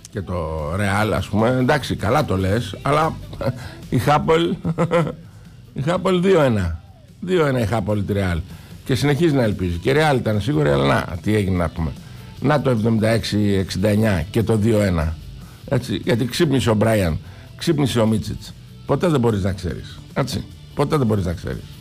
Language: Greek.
και το Ρεάλ, ας πούμε, εντάξει, καλά το λες, αλλά η Χάπολ 2-1 η Χάπολ τη Ρεάλ και συνεχίζει να ελπίζει. Και η Ρεάλ ήταν σίγουρη, αλλά να, τι έγινε να πούμε. Να το 76-69 και το 2-1. Έτσι, γιατί ξύπνησε ο Μπράιαν, ξύπνησε ο Μίτσιτς. Ποτέ δεν μπορείς να ξέρεις. Έτσι, ποτέ δεν μπορείς να ξέρεις.